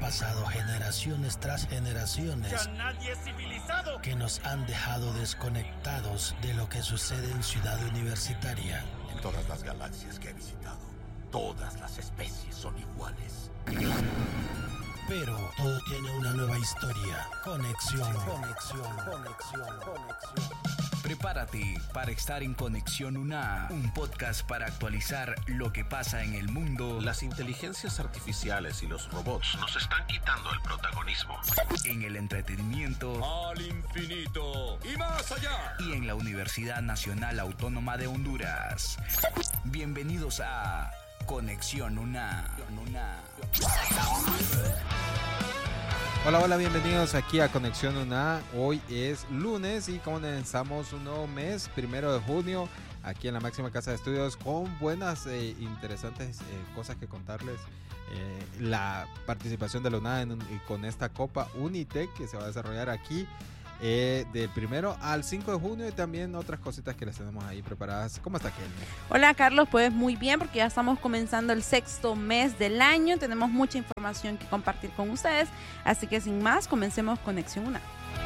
pasado generaciones tras generaciones. ¡Ya nadie es civilizado! Que nos han dejado desconectados de lo que sucede en Ciudad Universitaria. En todas las galaxias que he visitado, todas las especies son iguales. Pero todo tiene una nueva historia. Conexión. Prepárate para estar en Conexión UNA, un podcast para actualizar lo que pasa en el mundo. Las inteligencias artificiales y los robots nos están quitando el protagonismo. En el entretenimiento. ¡Al infinito y más allá! Y en la Universidad Nacional Autónoma de Honduras. Bienvenidos a Conexión UNA. Hola, bienvenidos aquí a Conexión UNA. Hoy es lunes y comenzamos un nuevo mes, 1 de junio, aquí en la máxima casa de estudios con buenas interesantes cosas que contarles. La participación de la UNA con esta Copa Unitec que se va a desarrollar aquí del 1 al 5 de junio y también otras cositas que les tenemos ahí preparadas. ¿Cómo está Kelly? Hola Carlos, pues muy bien porque ya estamos comenzando el 6º mes del año, tenemos mucha información que compartir con ustedes, así que sin más, comencemos Conexión UNA.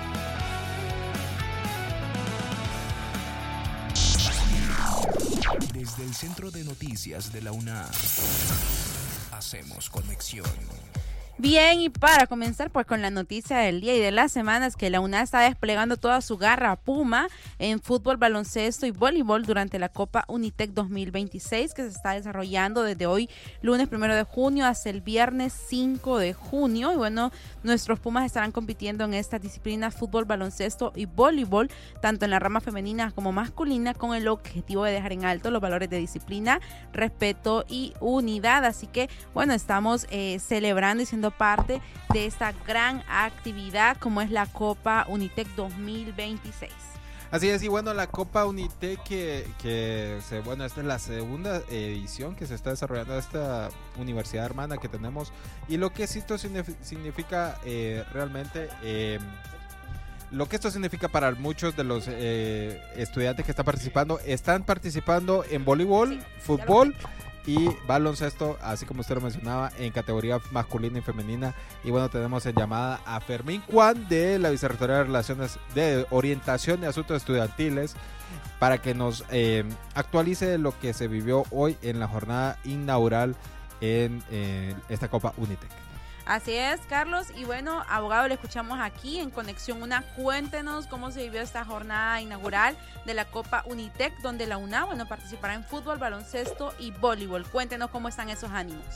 Desde el Centro de Noticias de la UNA, hacemos conexión. Bien, y para comenzar pues con la noticia del día y de la semana es que la UNA está desplegando toda su garra puma en fútbol, baloncesto y voleibol durante la Copa Unitec 2026 que se está desarrollando desde hoy lunes 1 de junio hasta el viernes 5 de junio. Y bueno, nuestros pumas estarán compitiendo en estas disciplinas fútbol, baloncesto y voleibol, tanto en la rama femenina como masculina, con el objetivo de dejar en alto los valores de disciplina, respeto y unidad. Así que bueno, estamos celebrando y siendo parte de esta gran actividad como es la Copa Unitec 2026. Así es, y bueno, la Copa Unitec esta es la segunda edición que se está desarrollando esta universidad hermana que tenemos, y lo que esto significa realmente, lo que esto significa para muchos de los estudiantes que están participando en voleibol, sí, fútbol y baloncesto, así como usted lo mencionaba, en categoría masculina y femenina. Y bueno, tenemos en llamada a Fermín Juan de la Vicerrectoría de Relaciones de Orientación y Asuntos Estudiantiles para que nos actualice lo que se vivió hoy en la jornada inaugural en esta Copa Unitec. Así es, Carlos, y bueno, abogado, le escuchamos aquí en Conexión UNA. Cuéntenos cómo se vivió esta jornada inaugural de la Copa Unitec, donde la UNA, participará en fútbol, baloncesto y voleibol. Cuéntenos cómo están esos ánimos.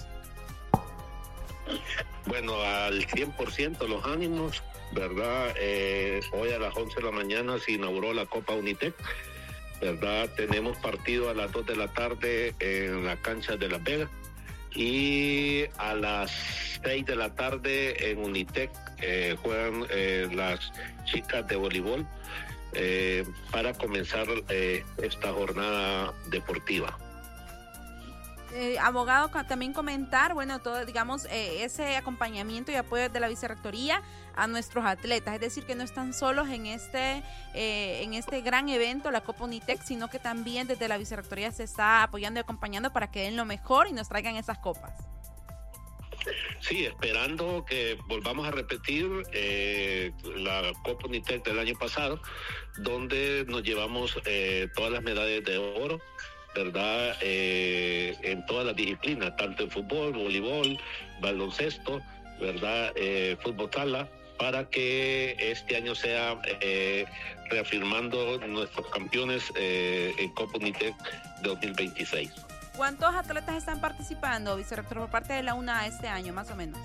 Bueno, al 100% los ánimos, ¿verdad? Hoy a las 11 de la mañana se inauguró la Copa Unitec, ¿verdad? Tenemos partido a las 2 de la tarde en la cancha de Las Vegas. Y a las 6 de la tarde en Unitec juegan las chicas de voleibol para comenzar esta jornada deportiva. Abogado, también comentar, todo, ese acompañamiento y apoyo de la Vicerrectoría a nuestros atletas, es decir, que no están solos en este gran evento, la Copa Unitec, sino que también desde la Vicerrectoría se está apoyando y acompañando para que den lo mejor y nos traigan esas copas. Sí, esperando que volvamos a repetir la Copa Unitec del año pasado, donde nos llevamos todas las medallas de oro, ¿verdad? En todas las disciplinas, tanto en fútbol, voleibol, baloncesto, ¿verdad? Fútbol sala, para que este año sea reafirmando nuestros campeones en Copa Unitec 2026. ¿Cuántos atletas están participando, vicerrector, por parte de la UNA este año, más o menos?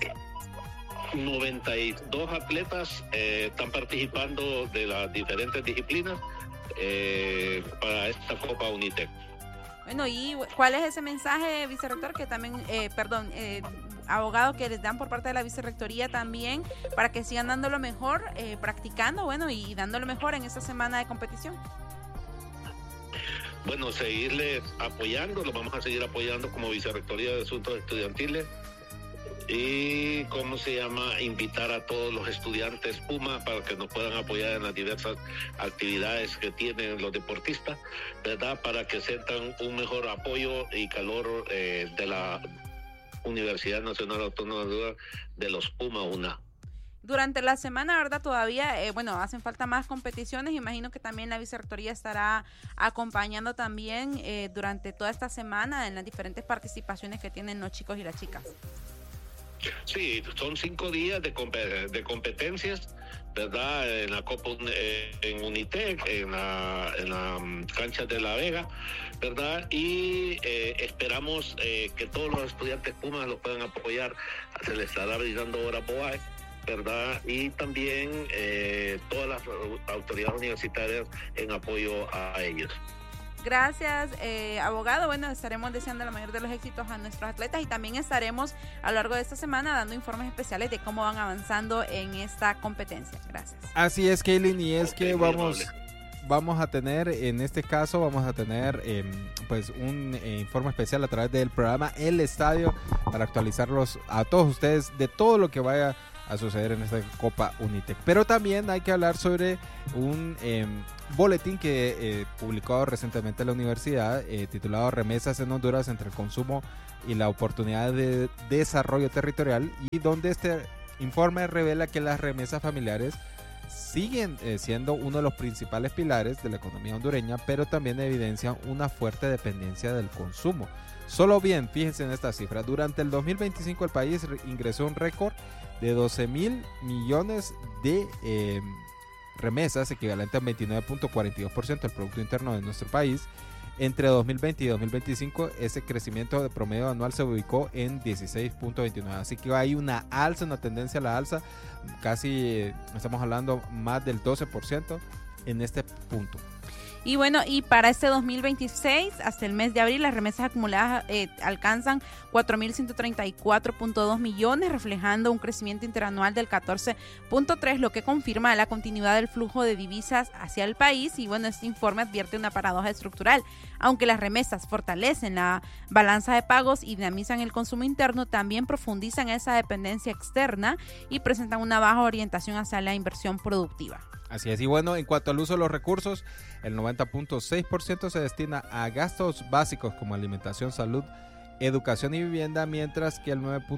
92 atletas están participando de las diferentes disciplinas para esta Copa Unitec. Bueno, ¿y cuál es ese mensaje, vicerrector, que también, abogado, que les dan por parte de la Vicerrectoría también para que sigan dando lo mejor, practicando, y dando lo mejor en esta semana de competición? Bueno, seguirle apoyando, lo vamos a seguir apoyando como Vicerrectoría de Asuntos Estudiantiles y, invitar a todos los estudiantes Puma para que nos puedan apoyar en las diversas actividades que tienen los deportistas, ¿verdad? Para que sientan un mejor apoyo y calor de Universidad Nacional Autónoma de Honduras de los Puma UNA. Durante la semana, ¿verdad? Todavía, hacen falta más competiciones. Imagino que también la vicerrectoría estará acompañando también durante toda esta semana en las diferentes participaciones que tienen los chicos y las chicas. Sí, son 5 días de competencias, ¿verdad? En la Copa en Unitec, en la cancha de La Vega, ¿verdad? Y esperamos que todos los estudiantes Pumas los puedan apoyar. Se les estará brindando hora BOAE, ¿verdad? Y también todas las autoridades universitarias en apoyo a ellos. Gracias, abogado. Bueno, estaremos deseando la mayor de los éxitos a nuestros atletas y también estaremos a lo largo de esta semana dando informes especiales de cómo van avanzando en esta competencia. Gracias. Así es, Kaylin, y es que vamos a tener, en este caso, pues un informe especial a través del programa El Estadio para actualizarlos a todos ustedes de todo lo que vaya a suceder en esta Copa Unitec. Pero también hay que hablar sobre un boletín que publicó recientemente la universidad titulado Remesas en Honduras entre el consumo y la oportunidad de desarrollo territorial, y donde este informe revela que las remesas familiares siguen siendo uno de los principales pilares de la economía hondureña, pero también evidencian una fuerte dependencia del consumo. Solo bien, fíjense en esta cifra, durante el 2025 el país ingresó un récord de 12,000 millones de remesas, equivalente al 29.42% del Producto Interno de nuestro país. Entre 2020 y 2025 ese crecimiento de promedio anual se ubicó en 16.29, así que hay una alza, una tendencia a la alza, casi estamos hablando más del 12% en este punto. Y bueno, y para este 2026, hasta el mes de abril, las remesas acumuladas alcanzan 4.134.2 millones, reflejando un crecimiento interanual del 14.3, lo que confirma la continuidad del flujo de divisas hacia el país. Y bueno, este informe advierte una paradoja estructural. Aunque las remesas fortalecen la balanza de pagos y dinamizan el consumo interno, también profundizan esa dependencia externa y presentan una baja orientación hacia la inversión productiva. Así es, y bueno, en cuanto al uso de los recursos, el 90.6% se destina a gastos básicos como alimentación, salud, educación y vivienda, mientras que el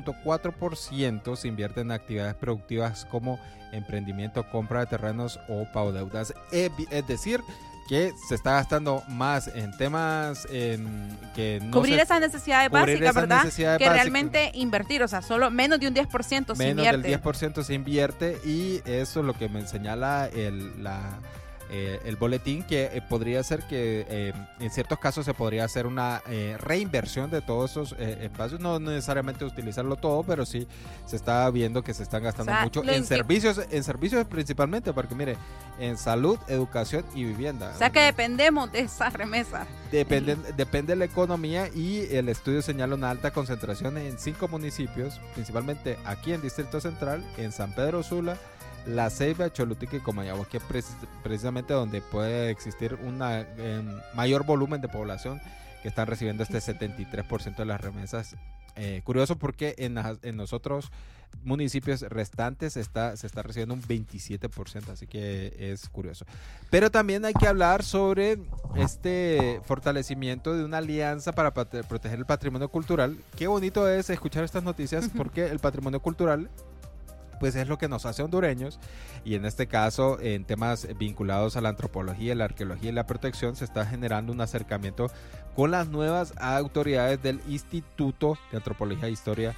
9.4% se invierte en actividades productivas como emprendimiento, compra de terrenos o pago de deudas. Es decir, que se está gastando más en temas que no cubrir esas necesidades básicas, ¿verdad? Necesidades que básicas. Realmente invertir, o sea, solo menos de un 10% se invierte. Menos del 10% se invierte, y eso es lo que me señala el boletín, que podría ser que en ciertos casos se podría hacer una reinversión de todos esos espacios, no necesariamente utilizarlo todo, pero sí se está viendo que se están gastando mucho en servicios principalmente, porque mire, en salud, educación y vivienda. O sea que dependemos de esa remesa. Depende de la economía, y el estudio señala una alta concentración en 5 municipios, principalmente aquí en Distrito Central, en San Pedro Sula, La Ceiba, Choluteca y Comayagua, que precisamente donde puede existir un mayor volumen de población que están recibiendo este 73% de las remesas. Curioso, porque en los otros municipios restantes se está recibiendo un 27%, así que es curioso. Pero también hay que hablar sobre este fortalecimiento de una alianza para proteger el patrimonio cultural. Qué bonito es escuchar estas noticias, porque el patrimonio cultural pues es lo que nos hace hondureños, y en este caso en temas vinculados a la antropología, la arqueología y la protección se está generando un acercamiento con las nuevas autoridades del Instituto de Antropología e Historia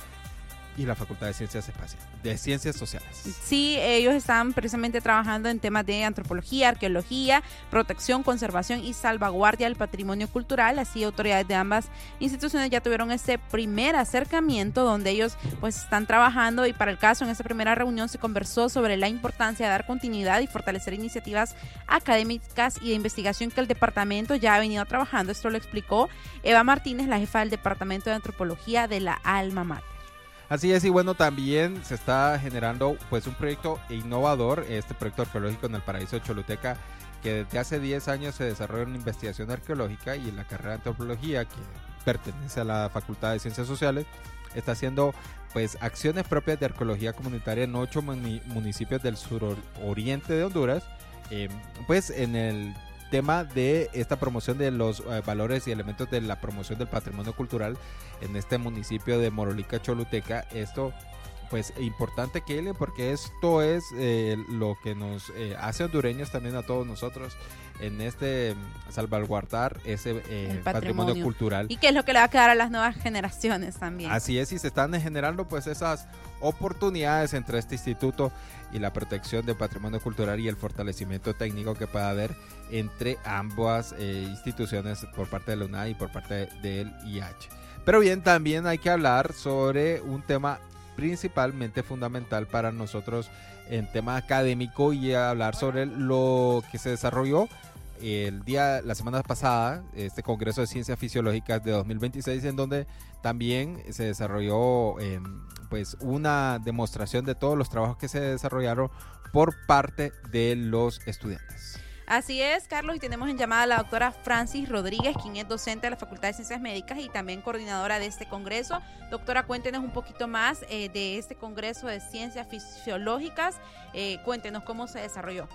y la Facultad de Ciencias Sociales. Sí, ellos están precisamente trabajando en temas de antropología, arqueología, protección, conservación y salvaguardia del patrimonio cultural. Así, autoridades de ambas instituciones ya tuvieron ese primer acercamiento donde ellos pues están trabajando, y para el caso, en esta primera reunión se conversó sobre la importancia de dar continuidad y fortalecer iniciativas académicas y de investigación que el departamento ya ha venido trabajando. Esto lo explicó Eva Martínez, la jefa del Departamento de Antropología de la Alma Mater. Así es, y bueno, también se está generando pues un proyecto innovador, este proyecto arqueológico en el Paraíso de Choluteca, que desde hace 10 años se desarrolla en investigación arqueológica, y en la carrera de antropología, que pertenece a la Facultad de Ciencias Sociales, está haciendo pues acciones propias de arqueología comunitaria en 8 municipios del suroriente de Honduras, pues en el tema de esta promoción de los valores y elementos de la promoción del patrimonio cultural en este municipio de Morolica, Choluteca. Esto pues importante, Kelly, porque esto es lo que nos hace hondureños también a todos nosotros en este salvaguardar ese patrimonio cultural. Y que es lo que le va a quedar a las nuevas generaciones también. Así es, y se están generando pues esas oportunidades entre este instituto y la protección del patrimonio cultural y el fortalecimiento técnico que pueda haber entre ambas instituciones por parte de la UNAD y por parte del IH. Pero bien, también hay que hablar sobre un tema principalmente fundamental para nosotros en tema académico y hablar sobre lo que se desarrolló la semana pasada, este Congreso de Ciencias Fisiológicas de 2026, en donde también se desarrolló pues una demostración de todos los trabajos que se desarrollaron por parte de los estudiantes. Así es, Carlos, y tenemos en llamada a la doctora Francis Rodríguez, quien es docente de la Facultad de Ciencias Médicas y también coordinadora de este congreso. Doctora, cuéntenos un poquito más de este Congreso de Ciencias Fisiológicas. Cuéntenos cómo se desarrolló.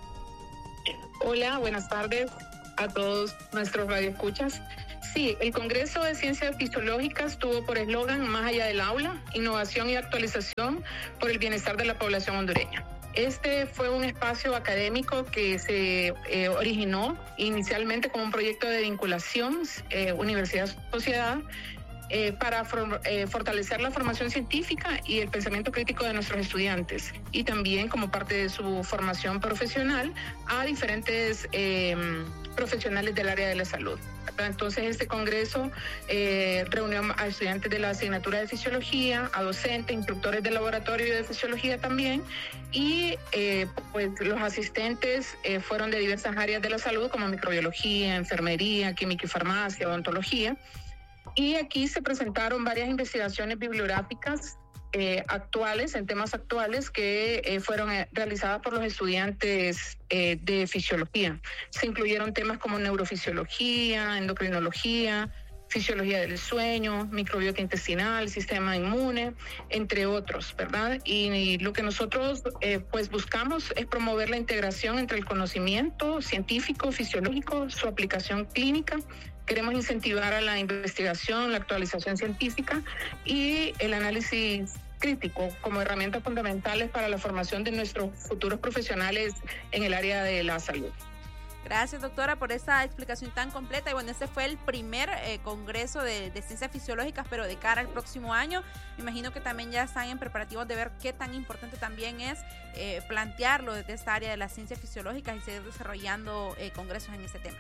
Hola, buenas tardes a todos nuestros radioescuchas. Sí, el Congreso de Ciencias Fisiológicas tuvo por eslogan Más allá del aula, innovación y actualización por el bienestar de la población hondureña. Este fue un espacio académico que se originó inicialmente como un proyecto de vinculación universidad-sociedad para fortalecer la formación científica y el pensamiento crítico de nuestros estudiantes, y también como parte de su formación profesional a diferentes profesionales del área de la salud. Entonces este congreso reunió a estudiantes de la asignatura de fisiología, a docentes, instructores de laboratorio de fisiología también, y pues los asistentes fueron de diversas áreas de la salud como microbiología, enfermería, química y farmacia, odontología. Y aquí se presentaron varias investigaciones bibliográficas actuales, en temas actuales, que fueron realizadas por los estudiantes de fisiología. Se incluyeron temas como neurofisiología, endocrinología, fisiología del sueño, microbiota intestinal, sistema inmune, entre otros, ¿verdad? Y lo que nosotros pues buscamos es promover la integración entre el conocimiento científico, fisiológico, su aplicación clínica. Queremos incentivar a la investigación, la actualización científica y el análisis crítico como herramientas fundamentales para la formación de nuestros futuros profesionales en el área de la salud. Gracias, doctora, por esa explicación tan completa. Y bueno, este fue el primer congreso de ciencias fisiológicas, pero de cara al próximo año, me imagino que también ya están en preparativos de ver qué tan importante también es plantearlo desde esta área de las ciencias fisiológicas y seguir desarrollando congresos en este tema.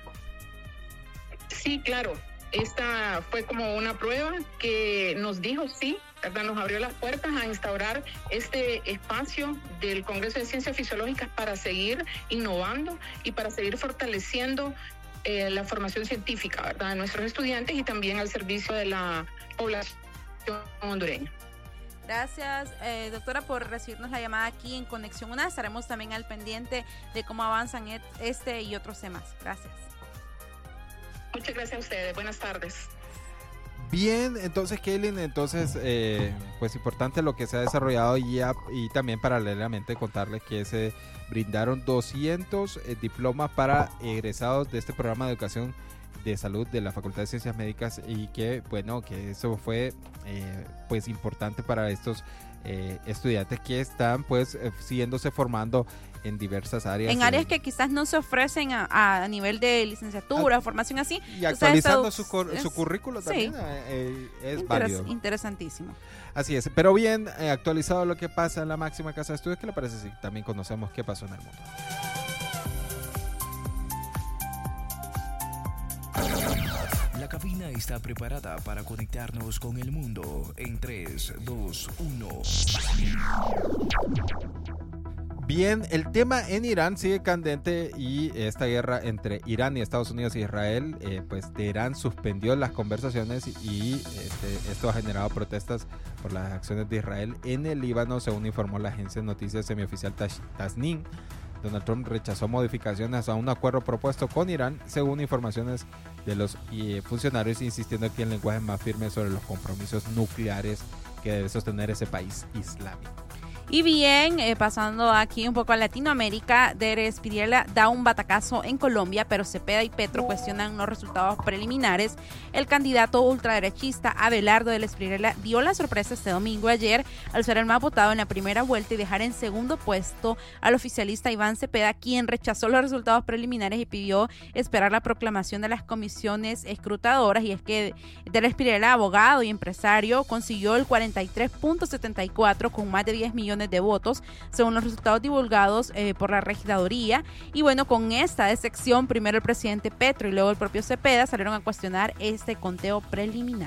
Sí, claro. Esta fue como una prueba que nos dijo sí, ¿verdad? Nos abrió las puertas a instaurar este espacio del Congreso de Ciencias Fisiológicas para seguir innovando y para seguir fortaleciendo la formación científica, ¿verdad?, de nuestros estudiantes y también al servicio de la población hondureña. Gracias, doctora, por recibirnos la llamada aquí en Conexión UNAD. Estaremos también al pendiente de cómo avanzan este y otros temas. Gracias. Muchas gracias a ustedes. Buenas tardes. Bien, entonces, Kaylin, pues importante lo que se ha desarrollado y también paralelamente contarles que se brindaron 200 diplomas para egresados de este programa de educación de salud de la Facultad de Ciencias Médicas, y que bueno, que eso fue pues importante para estos estudiantes que están pues siguiéndose formando en diversas áreas. En áreas que quizás no se ofrecen a nivel de licenciatura, formación así. Y actualizando su currículo también, sí, es válido. Interesantísimo. Así es, pero bien actualizado lo que pasa en la máxima casa de estudios. ¿Qué le parece si también conocemos qué pasó en el mundo? La cabina está preparada para conectarnos con el mundo en 3, 2, 1. Bien, el tema en Irán sigue candente, y esta guerra entre Irán y Estados Unidos y Israel, pues Teherán suspendió las conversaciones y esto ha generado protestas por las acciones de Israel en el Líbano, según informó la agencia de noticias semioficial Tasnim. Donald Trump rechazó modificaciones a un acuerdo propuesto con Irán, según informaciones de los funcionarios, insistiendo aquí en lenguaje más firme sobre los compromisos nucleares que debe sostener ese país islámico. Y bien, pasando aquí un poco a Latinoamérica, Dere Spiriela da un batacazo en Colombia, pero Cepeda y Petro cuestionan los resultados preliminares. El candidato ultraderechista Abelardo Dere Spiriela dio la sorpresa este domingo ayer al ser el más votado en la primera vuelta y dejar en segundo puesto al oficialista Iván Cepeda, quien rechazó los resultados preliminares y pidió esperar la proclamación de las comisiones escrutadoras. Y es que Dere Spiriela, abogado y empresario, consiguió el 43.74 con más de 10 millones de votos, según los resultados divulgados por la registraduría. Y bueno, con esta decepción, primero el presidente Petro y luego el propio Cepeda salieron a cuestionar este conteo preliminar.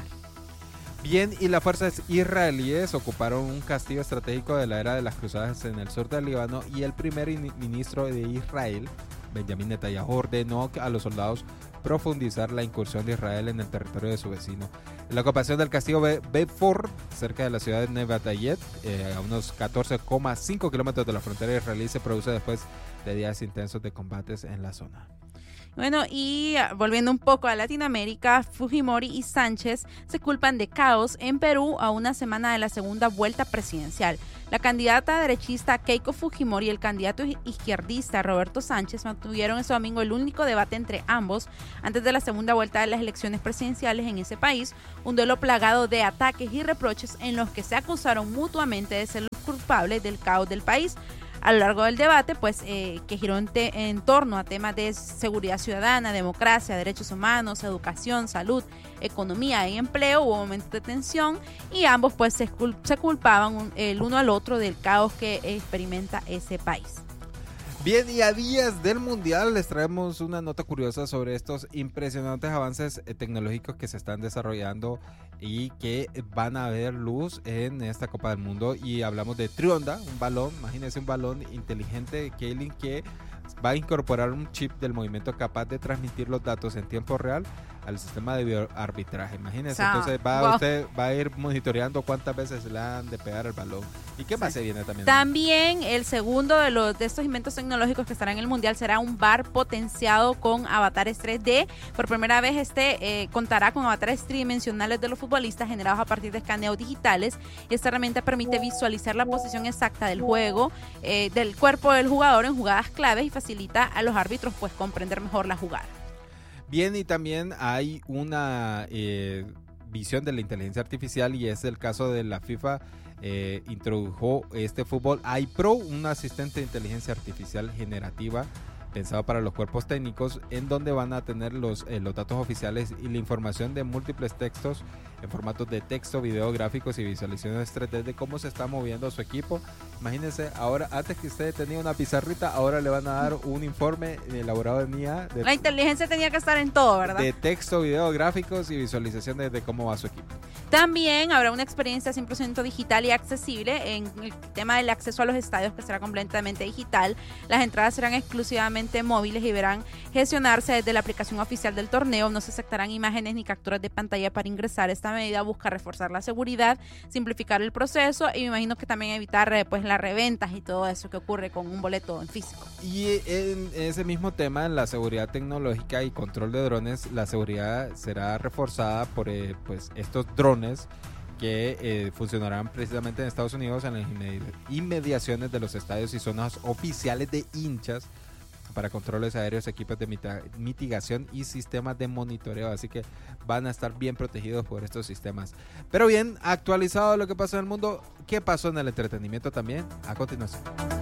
Bien, y las fuerzas israelíes ocuparon un castillo estratégico de la era de las cruzadas en el sur del Líbano, y el primer ministro de Israel, Benjamín Netanyahu, ordenó a los soldados profundizar la incursión de Israel en el territorio de su vecino. La ocupación del castillo Bedford, cerca de la ciudad de Nevatayet, a unos 14,5 kilómetros de la frontera israelí, se produce después de días intensos de combates en la zona. Bueno, y volviendo un poco a Latinoamérica, Fujimori y Sánchez se culpan de caos en Perú a una semana de la segunda vuelta presidencial. La candidata derechista Keiko Fujimori y el candidato izquierdista Roberto Sánchez mantuvieron este domingo el único debate entre ambos antes de la segunda vuelta de las elecciones presidenciales en ese país, un duelo plagado de ataques y reproches en los que se acusaron mutuamente de ser los culpables del caos del país. A lo largo del debate, pues, que giró en torno a temas de seguridad ciudadana, democracia, derechos humanos, educación, salud, economía y empleo, hubo momentos de tensión y ambos pues se culpaban el uno al otro del caos que experimenta ese país. Bien, y a días del Mundial les traemos una nota curiosa sobre estos impresionantes avances tecnológicos que se están desarrollando y que van a ver luz en esta Copa del Mundo. Y hablamos de Trionda, un balón, imagínense un balón inteligente Kaelin que va a incorporar un chip del movimiento capaz de transmitir los datos en tiempo real al sistema de bioarbitraje. Imagínense, entonces usted va a ir monitoreando cuántas veces le han de pegar el balón. ¿Y qué más se viene también? También el segundo de estos inventos tecnológicos que estará en el Mundial será un VAR potenciado con avatares 3D. Por primera vez contará con avatares tridimensionales de los futbolistas generados a partir de escaneos digitales. Y esta herramienta permite visualizar la posición exacta del juego, del cuerpo del jugador en jugadas claves y facilita a los árbitros pues comprender mejor la jugada. Bien, y también hay una visión de la inteligencia artificial, y es el caso de la FIFA. Introdujo este fútbol iPro, un asistente de inteligencia artificial generativa pensado para los cuerpos técnicos, en donde van a tener los datos oficiales y la información de múltiples textos en formatos de texto, video, gráficos y visualizaciones 3D de cómo se está moviendo su equipo. Imagínense, ahora antes que usted tenía una pizarrita, ahora le van a dar un informe elaborado en IA. La inteligencia tenía que estar en todo, ¿verdad? De texto, video, gráficos y visualizaciones de cómo va su equipo. También habrá una experiencia 100% digital y accesible en el tema del acceso a los estadios, que será completamente digital. Las entradas serán exclusivamente móviles y deberán gestionarse desde la aplicación oficial del torneo. No se aceptarán imágenes ni capturas de pantalla para ingresar. Esta medida busca reforzar la seguridad, simplificar el proceso y me imagino que también evitar pues las reventas y todo eso que ocurre con un boleto en físico. Y en ese mismo tema, en la seguridad tecnológica y control de drones, la seguridad será reforzada por pues estos drones que funcionarán precisamente en Estados Unidos en las inmediaciones de los estadios y zonas oficiales de hinchas para controles aéreos, equipos de mitigación y sistemas de monitoreo, así que van a estar bien protegidos por estos sistemas. Pero bien, actualizado lo que pasó en el mundo, ¿qué pasó en el entretenimiento también? A continuación.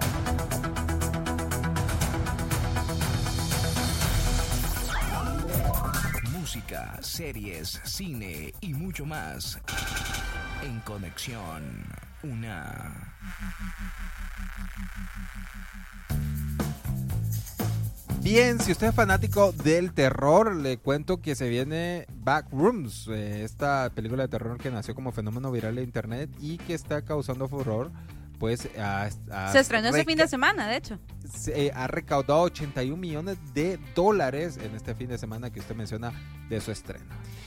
Música, series, cine y mucho más en Conexión UNA. Bien, si usted es fanático del terror, le cuento que se viene Backrooms, esta película de terror que nació como fenómeno viral de internet y que está causando furor. Pues se estrenó ese fin de semana, de hecho. Ha recaudado $81 millones en este fin de semana que usted menciona de su estreno.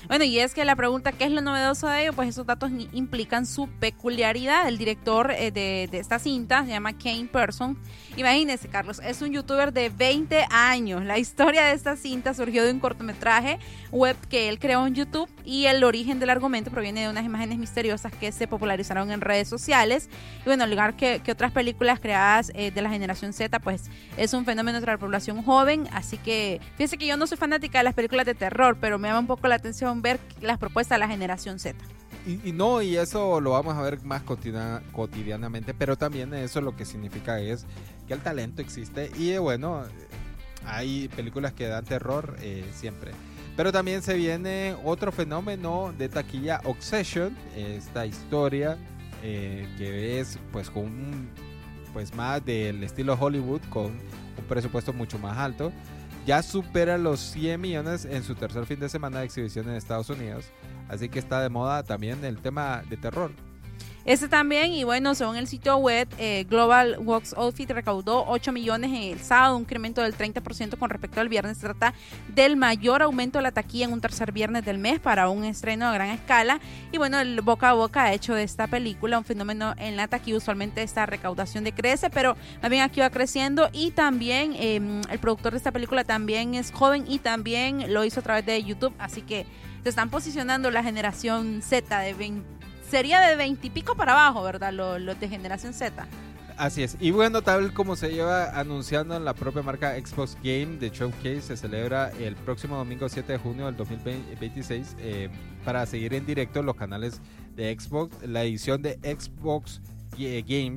Bueno, y es que la pregunta, ¿qué es lo novedoso de ello? Pues esos datos implican su peculiaridad. El director de esta cinta se llama Kane Person. Imagínense, Carlos, es un youtuber de 20 años. La historia de esta cinta surgió de un cortometraje web que él creó en YouTube y el origen del argumento proviene de unas imágenes misteriosas que se popularizaron en redes sociales. Y bueno, al igual que otras películas creadas de la generación Z, pues es un fenómeno entre la población joven. Así que fíjense que yo no soy fanática de las películas de terror, pero me llama un poco la atención ver las propuestas de la generación Z. Y eso lo vamos a ver más cotidianamente, pero también eso lo que significa es que el talento existe y bueno, hay películas que dan terror siempre. Pero también se viene otro fenómeno de taquilla, Obsession, esta historia que es pues con pues más del estilo Hollywood, con un presupuesto mucho más alto. Ya supera los 100 millones en su tercer fin de semana de exhibición en Estados Unidos. Así que está de moda también el tema de terror. Este también, y bueno, según el sitio web, Global Box Office recaudó 8 millones en el sábado, un incremento del 30% con respecto al viernes. Se trata del mayor aumento de la taquilla en un tercer viernes del mes para un estreno a gran escala. Y bueno, el boca a boca ha hecho de esta película un fenómeno en la taquilla. Usualmente esta recaudación decrece, pero más bien aquí va creciendo. Y también el productor de esta película también es joven y también lo hizo a través de YouTube. Así que se están posicionando la generación Z sería de 20 y pico para abajo, ¿verdad? Los de generación Z. Así es. Y bueno, tal como se lleva anunciando en la propia marca Xbox Game, The Showcase se celebra el próximo domingo 7 de junio del 2026 para seguir en directo los canales de Xbox. La edición de Xbox Game